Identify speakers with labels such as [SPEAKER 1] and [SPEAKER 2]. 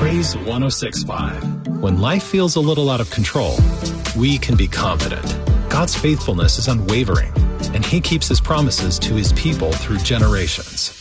[SPEAKER 1] Praise 106.5. When life feels a little out of control, we can be confident. God's faithfulness is unwavering, and He keeps His promises to His people through generations.